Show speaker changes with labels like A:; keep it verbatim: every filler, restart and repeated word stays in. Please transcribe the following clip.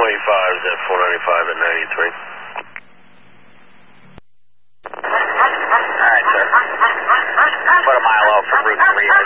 A: twenty-five is at four ninety-five at ninety-three.
B: All right, sir. About a mile out from Route three.